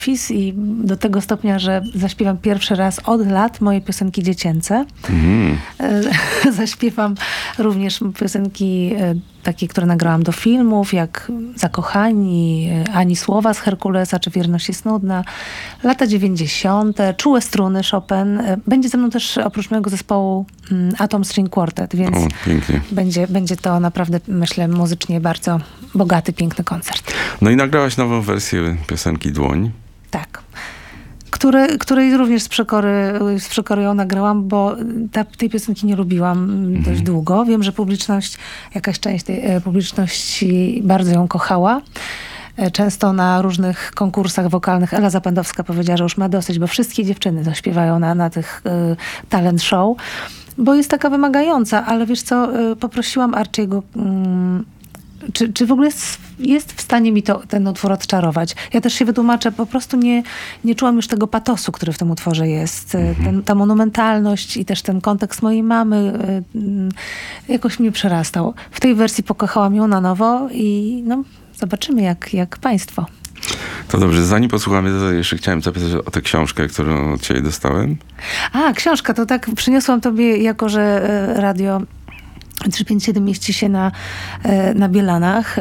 FIS i do tego stopnia, że zaśpiewam pierwszy raz od lat moje piosenki dziecięce. Zaśpiewam również piosenki takie, które nagrałam do filmów, jak Zakochani, Ani słowa z Herkulesa, czy Wierność jest nudna. Lata 90., Czułe struny Chopin. Będzie ze mną też oprócz mojego zespołu Atom String Quartet, więc będzie to naprawdę, myślę, muzycznie bardzo bogaty, piękny koncert. No i nagrałaś nową wersję piosenki Dłoń. Tak. Której również z przekory ją nagrałam, bo tej piosenki nie lubiłam dość długo. Wiem, że jakaś część tej publiczności bardzo ją kochała. Często na różnych konkursach wokalnych Ela Zapędowska powiedziała, że już ma dosyć, bo wszystkie dziewczyny zaśpiewają na tych talent show, bo jest taka wymagająca, ale wiesz co, poprosiłam Archiego, czy w ogóle jest w stanie mi ten utwór odczarować. Ja też się wytłumaczę, po prostu nie czułam już tego patosu, który w tym utworze jest. Ta monumentalność i też ten kontekst mojej mamy jakoś mnie przerastał. W tej wersji pokochałam ją na nowo i zobaczymy jak państwo. To dobrze, zanim posłuchamy, to jeszcze chciałem zapytać o tę książkę, którą od ciebie dostałem. Książka, to tak przyniosłam tobie, jako że radio 357 mieści się na Bielanach,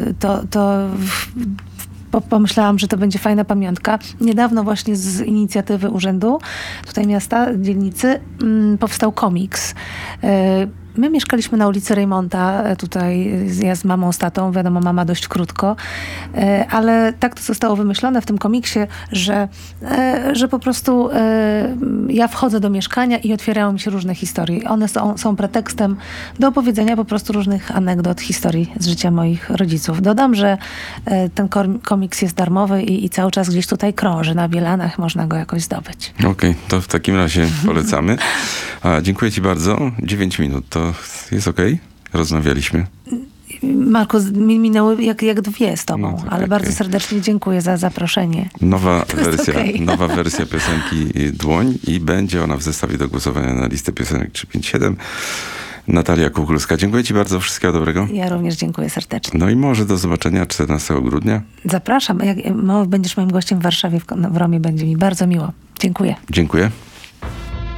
pomyślałam, że to będzie fajna pamiątka. Niedawno właśnie z inicjatywy urzędu tutaj miasta, dzielnicy, powstał komiks. My mieszkaliśmy na ulicy Reymonta, tutaj ja z mamą, z tatą, wiadomo, mama dość krótko, ale tak to zostało wymyślone w tym komiksie, że po prostu ja wchodzę do mieszkania i otwierają mi się różne historie. One są pretekstem do opowiedzenia po prostu różnych anegdot, historii z życia moich rodziców. Dodam, że ten komiks jest darmowy i cały czas gdzieś tutaj krąży na Bielanach, można go jakoś zdobyć. Okej, to w takim razie polecamy. Dziękuję ci bardzo. 9 minut, to jest okej? Rozmawialiśmy. Marku, minęły jak dwie z tobą, ale bardzo serdecznie dziękuję za zaproszenie. Nowa wersja piosenki Dłoń i będzie ona w zestawie do głosowania na listę piosenek 357. Natalia Kukulska. Dziękuję ci bardzo. Wszystkiego dobrego. Ja również dziękuję serdecznie. No i może do zobaczenia 14 grudnia. Zapraszam. Jak będziesz moim gościem w Warszawie, w Romie, będzie mi bardzo miło. Dziękuję. Dziękuję.